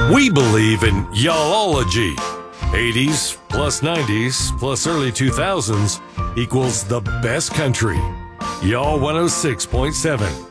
We believe in y'allology. 80s plus 90s plus early 2000s equals the best country. Y'all 106.7.